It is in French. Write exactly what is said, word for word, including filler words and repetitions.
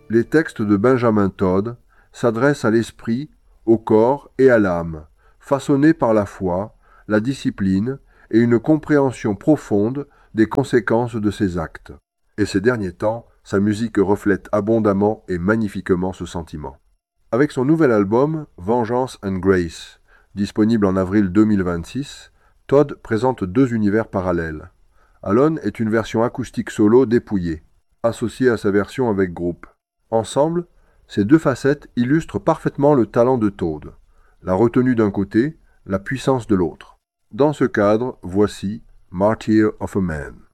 Les textes de Benjamin Todd s'adressent à l'esprit, au corps et à l'âme, façonnés par la foi, la discipline et une compréhension profonde des conséquences de ses actes. Et ces derniers temps, sa musique reflète abondamment et magnifiquement ce sentiment. Avec son nouvel album, Vengeance and Grace, disponible en avril deux mille vingt-six, Todd présente deux univers parallèles. Alone est une version acoustique solo dépouillée, associée à sa version avec groupe. Ensemble, ces deux facettes illustrent parfaitement le talent de Todd, la retenue d'un côté, la puissance de l'autre. Dans ce cadre, voici Martyr of a Man.